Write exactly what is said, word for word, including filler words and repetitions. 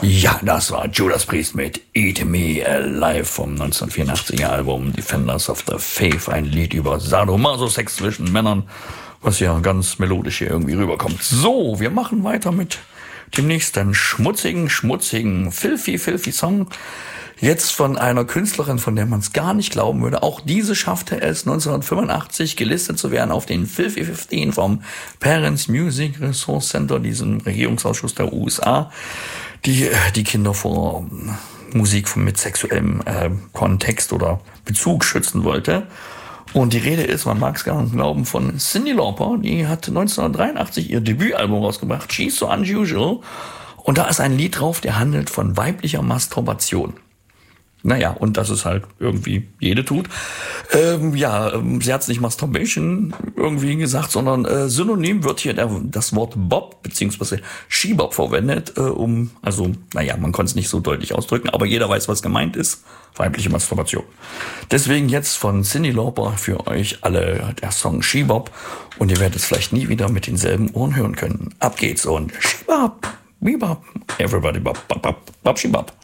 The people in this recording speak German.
Ja, das war Judas Priest mit Eat Me Alive vom neunzehnhundertvierundachtziger Album Defenders of the Faith, ein Lied über Sadomaso-Sex zwischen Männern, was ja ganz melodisch hier irgendwie rüberkommt. So, wir machen weiter mit dem nächsten schmutzigen, schmutzigen, filthy, filthy Song. Jetzt von einer Künstlerin, von der man es gar nicht glauben würde. Auch diese schaffte es neunzehnhundertfünfundachtzig gelistet zu werden auf den Filthy fünfzehn vom Parents Music Resource Center, diesem Regierungsausschuss der U S A, die die Kinder vor Musik mit sexuellem äh, Kontext oder Bezug schützen wollte. Und die Rede ist, man mag es gar nicht glauben, von Cyndi Lauper. Die hat neunzehnhundertdreiundachtzig ihr Debütalbum rausgebracht, She's So Unusual. Und da ist ein Lied drauf, der handelt von weiblicher Masturbation. Naja, und das ist halt irgendwie jede tut. Ähm, ja, ähm, sie hat es nicht Masturbation irgendwie gesagt, sondern äh, synonym wird hier der, das Wort Bob beziehungsweise She-Bob verwendet, äh, um, also, naja, man konnte es nicht so deutlich ausdrücken, aber jeder weiß, was gemeint ist. Weibliche Masturbation. Deswegen jetzt von Cyndi Lauper für euch alle der Song She-Bob und ihr werdet es vielleicht nie wieder mit denselben Ohren hören können. Ab geht's und She-Bob, Be-Bob, everybody Bob, Bob, Bob, Bob, She-Bob.